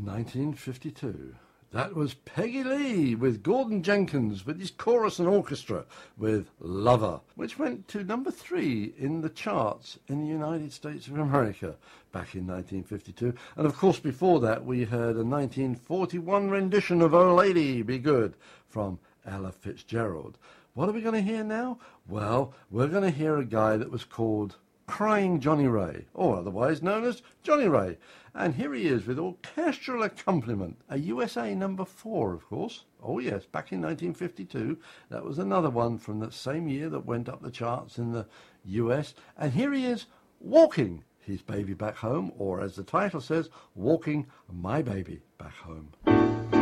1952. That was Peggy Lee with Gordon Jenkins with his chorus and orchestra with Lover, which went to number 3 in the charts in the United States of America back in 1952. And of course before that we heard a 1941 rendition of Oh Lady, Be Good from Ella Fitzgerald. What are we going to hear now? Well, we're going to hear a guy that was called Crying Johnny Ray, or otherwise known as Johnny Ray. And here he is with orchestral accompaniment, a USA number 4, of course. Oh yes, back in 1952. That was another one from that same year that went up the charts in the US. And here he is, walking his baby back home, or as the title says, walking my baby back home.